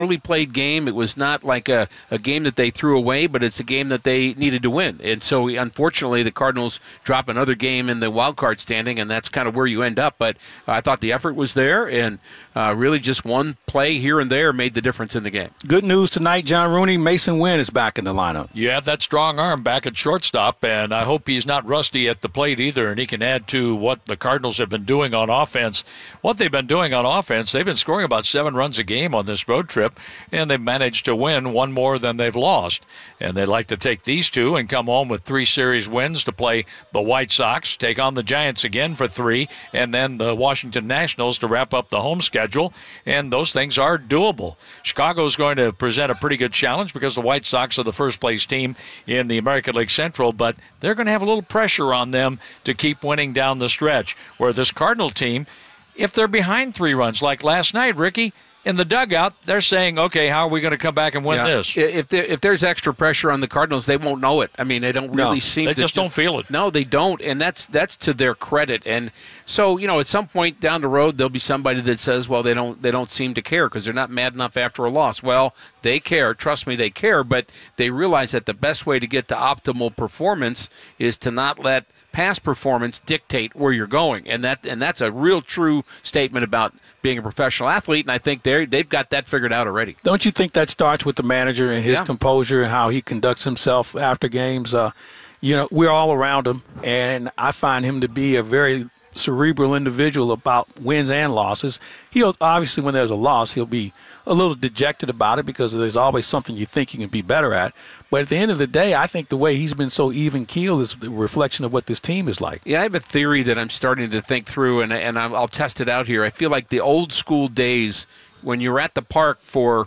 poorly played game. It was not like a game that they threw away, but it's a game that they needed to win. And so, unfortunately, the Cardinals drop another game in the wild card standing, and that's kind of where you end up. But I thought the effort was there, and really just one play here and there made the difference in the game. Good news tonight, John Rooney. Mason Wynn is back in the lineup. You have that strong arm back at shortstop, and I hope he's not rusty at the plate either, and he can add to what the Cardinals have been doing on offense. What they've been doing on offense, they've been scoring about 7 runs a game on this road trip, and they've managed to win one more than they've lost. And they'd like to take these two and come home with 3 series wins to play the White Sox, take on the Giants again for 3, and then the Washington Nationals to wrap up the home schedule. And those things are doable. Chicago's going to present a pretty good challenge because the White Sox are the first-place team in the American League Central, but they're going to have a little pressure on them to keep winning down the stretch. Where this Cardinal team, if they're behind 3 runs like last night, Ricky, in the dugout, they're saying, okay, how are we going to come back and win this? If there's extra pressure on the Cardinals, they won't know it. I mean, they don't really seem to. They just don't feel it. No, they don't, and that's to their credit. And so, at some point down the road, there'll be somebody that says, well, they don't seem to care because they're not mad enough after a loss. Well, they care. Trust me, they care, but they realize that the best way to get to optimal performance is to not let past performance dictate where you're going, and that's a real true statement about being a professional athlete, and I think they've got that figured out already. Don't you think that starts with the manager and his composure and how he conducts himself after games? We're all around him, and I find him to be a very cerebral individual about wins and losses. He'll obviously, when there's a loss, he'll be a little dejected about it because there's always something you think you can be better at. But at the end of the day, I think the way he's been so even-keeled is a reflection of what this team is like. Yeah, I have a theory that I'm starting to think through, and I'll test it out here. I feel like the old school days when you were at the park for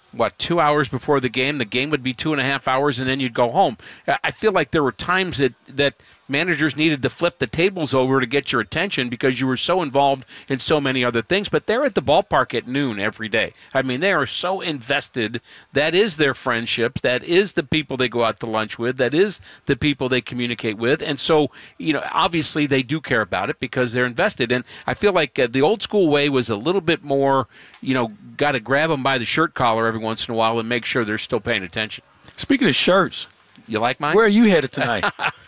2 hours before the game would be 2.5 hours, and then you'd go home. I feel like there were times that managers needed to flip the tables over to get your attention because you were so involved in so many other things. But they're at the ballpark at noon every day. I mean, they are so invested. That is their friendships. That is the people they go out to lunch with. That is the people they communicate with. And so, obviously they do care about it because they're invested. And I feel like the old school way was a little bit more, got to grab them by the shirt collar every once in a while and make sure they're still paying attention. Speaking of shirts, you like mine? Where are you headed tonight?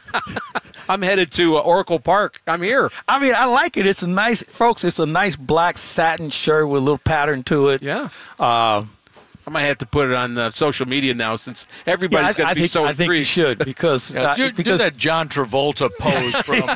I'm headed to Oracle Park. I'm here. I mean, I like it. It's a nice black satin shirt with a little pattern to it. Yeah. I might have to put it on social media now since everybody's going to be so intrigued. I think you should because do that John Travolta pose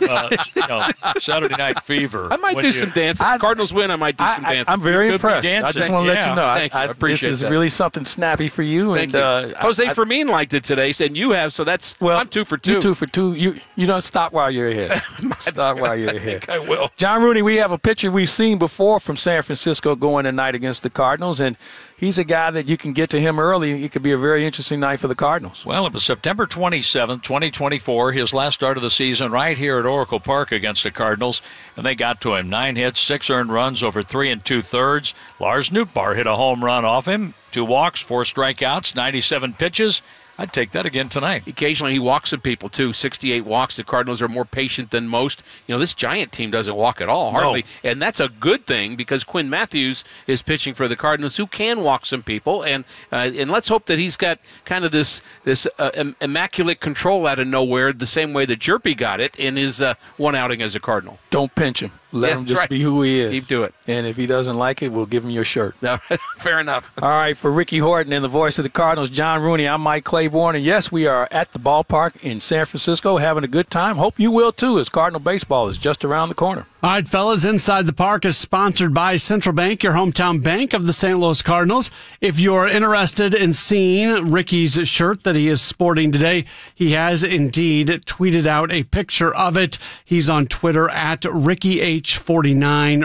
from Saturday Night Fever. I might do some dancing. Cardinals win, I might do some dancing. I'm very impressed. I just want to let you know. I appreciate this is really something snappy for you. Thank you. Jose Fermin liked it today, and you have, so that's I'm 2 for 2. You're 2 for 2. You don't stop while you're ahead. Stop while you're ahead. I think I will. John Rooney, we have a picture we've seen before from San Francisco going tonight against the Cardinals, and he's a guy that you can get to him early. It could be a very interesting night for the Cardinals. Well, it was September 27th, 2024, his last start of the season right here at Oracle Park against the Cardinals, and they got to him. 9 hits, 6 earned runs over 3 2/3. Lars Nootbaar hit a home run off him, 2 walks, 4 strikeouts, 97 pitches. I'd take that again tonight. Occasionally he walks some people, too. 68 walks. The Cardinals are more patient than most. This Giant team doesn't walk at all, hardly. No. And that's a good thing because Quinn Matthews is pitching for the Cardinals, who can walk some people. And let's hope that he's got kind of this immaculate control out of nowhere, the same way that Jerpy got it in his one outing as a Cardinal. Don't pinch him. Let him just be who he is. Keep to it. And if he doesn't like it, we'll give him your shirt. Fair enough. All right, for Ricky Horton and the voice of the Cardinals, John Rooney, I'm Mike Claiborne. And, yes, we are at the ballpark in San Francisco having a good time. Hope you will, too, as Cardinal baseball is just around the corner. All right, fellas, Inside the Park is sponsored by Central Bank, your hometown bank of the St. Louis Cardinals. If you're interested in seeing Ricky's shirt that he is sporting today, he has indeed tweeted out a picture of it. He's on Twitter at RickyH49,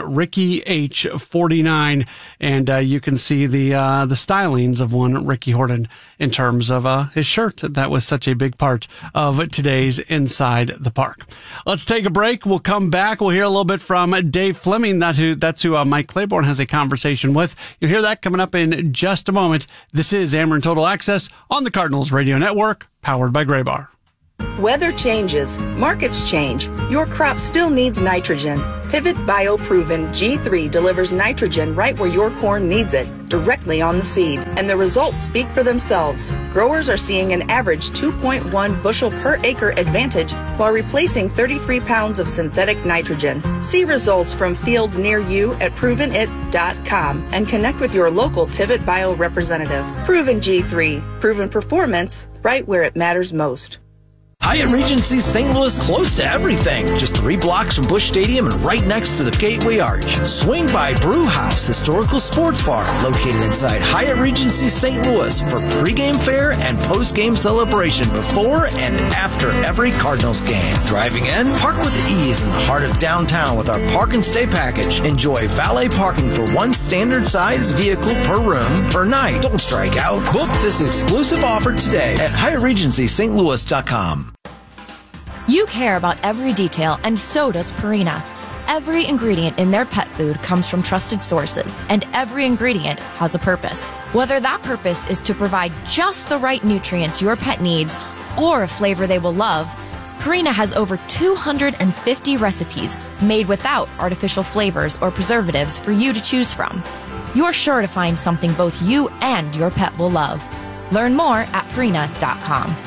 RickyH49, and you can see the stylings of one Ricky Horton in terms of his shirt. That was such a big part of today's Inside the Park. Let's take a break. We'll come back. We'll hear a little bit from Dave Fleming. That's who Mike Claiborne has a conversation with. You'll hear that coming up in just a moment. This is Ameren Total Access on the Cardinals Radio Network, powered by Graybar. Weather changes, markets change. Your crop still needs nitrogen. Pivot BioProven G3 delivers nitrogen right where your corn needs it, directly on the seed. And the results speak for themselves. Growers are seeing an average 2.1 bushel per acre advantage while replacing 33 pounds of synthetic nitrogen. See results from fields near you at provenit.com and connect with your local Pivot Bio representative. Proven G3, proven performance right where it matters most. Hyatt Regency St. Louis, close to everything. Just 3 blocks from Busch Stadium and right next to the Gateway Arch. Swing by Brew House Historical Sports Bar, located inside Hyatt Regency St. Louis for pregame fare and postgame celebration before and after every Cardinals game. Driving in, park with ease in the heart of downtown with our Park and Stay package. Enjoy valet parking for 1 standard size vehicle per room per night. Don't strike out. Book this exclusive offer today at HyattRegencySt.Louis.com. You care about every detail, and so does Purina. Every ingredient in their pet food comes from trusted sources, and every ingredient has a purpose. Whether that purpose is to provide just the right nutrients your pet needs or a flavor they will love, Purina has over 250 recipes made without artificial flavors or preservatives for you to choose from. You're sure to find something both you and your pet will love. Learn more at Purina.com.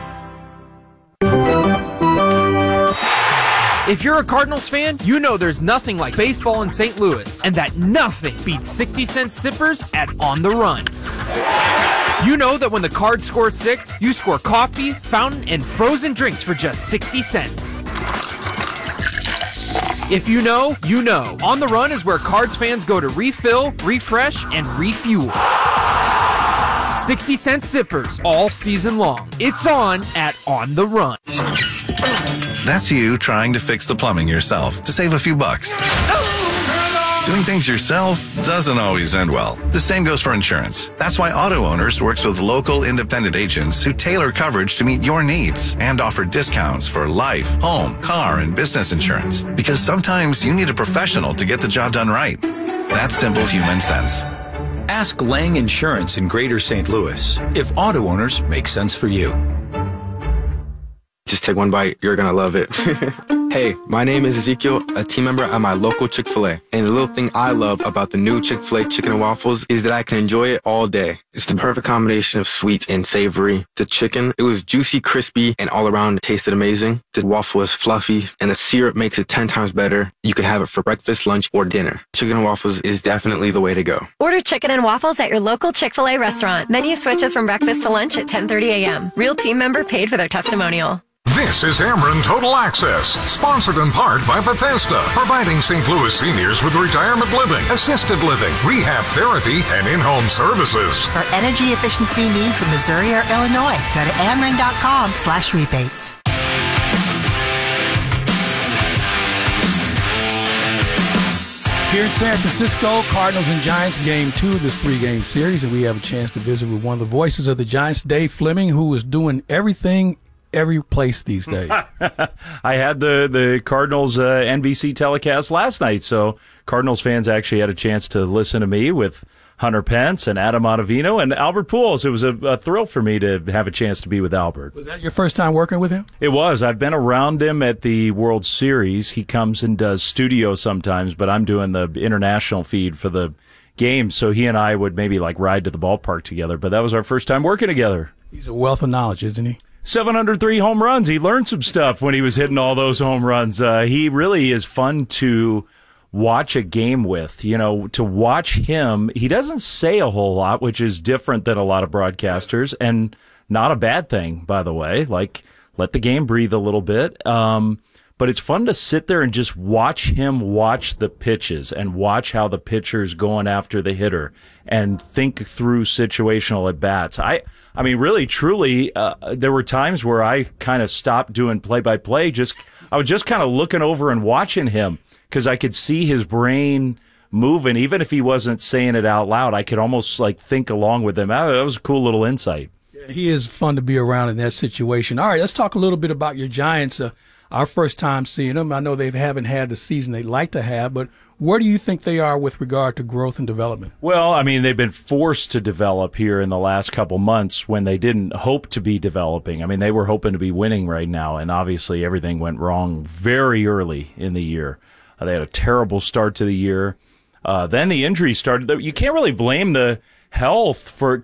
If you're a Cardinals fan, you know there's nothing like baseball in St. Louis, and that nothing beats 60-cent sippers at On the Run. You know that when the Cards score 6, you score coffee, fountain, and frozen drinks for just 60 cents. If you know, you know. On the Run is where Cards fans go to refill, refresh, and refuel. 60-cent sippers all season long. It's on at On the Run. That's you trying to fix the plumbing yourself to save a few bucks. Doing things yourself doesn't always end well. The same goes for insurance. That's why Auto Owners works with local independent agents who tailor coverage to meet your needs and offer discounts for life, home, car, and business insurance. Because sometimes you need a professional to get the job done right. That's simple human sense. Ask Lang Insurance in Greater St. Louis if Auto Owners make sense for you. Just take one bite. You're going to love it. Hey, my name is Ezekiel, a team member at my local Chick-fil-A. And the little thing I love about the new Chick-fil-A chicken and waffles is that I can enjoy it all day. It's the perfect combination of sweet and savory. The chicken, it was juicy, crispy, and all around it tasted amazing. The waffle is fluffy, and the syrup makes it 10 times better. You can have it for breakfast, lunch, or dinner. Chicken and waffles is definitely the way to go. Order chicken and waffles at your local Chick-fil-A restaurant. Menu switches from breakfast to lunch at 10:30 a.m. Real team member paid for their testimonial. This is Ameren Total Access, sponsored in part by Bethesda, providing St. Louis seniors with retirement living, assisted living, rehab therapy, and in-home services. For energy efficiency needs in Missouri or Illinois, go to Ameren.com/rebates. Here in San Francisco, Cardinals and Giants game 2 of this 3-game series, and we have a chance to visit with one of the voices of the Giants, Dave Fleming, who is doing everything every place these days. I had the Cardinals NBC telecast last night, so Cardinals fans actually had a chance to listen to me with Hunter Pence and Adam Ottavino and Albert Pujols. It was a thrill for me to have a chance to be with Albert. Was that your first time working with him? It was. I've been around him at the World Series. He comes and does studio sometimes, but I'm doing the international feed for the game, so he and I would maybe like ride to the ballpark together, but that was our first time working together. He's a wealth of knowledge, isn't he? 703 home runs. He learned some stuff when he was hitting all those home runs. He really is fun to watch a game with. You know, to watch him, he doesn't say a whole lot, which is different than a lot of broadcasters, and not a bad thing, by the way. Like, let the game breathe a little bit. But it's fun to sit there and just watch him watch the pitches and watch how the pitcher's going after the hitter and think through situational at-bats. I mean, really, truly, there were times where I kind of stopped doing play-by-play. I was just kind of looking over and watching him because I could see his brain moving. Even if he wasn't saying it out loud, I could almost like think along with him. That was a cool little insight. Yeah, he is fun to be around in that situation. All right, let's talk a little bit about your Giants. our first time seeing them. I know they haven't had the season they'd like to have, but where do you think they are with regard to growth and development? Well, I mean, they've been forced to develop here in the last couple months when they didn't hope to be developing. I mean, they were hoping to be winning right now, and obviously everything went wrong very early in the year. They had a terrible start to the year. Then the injuries started. You can't really blame the health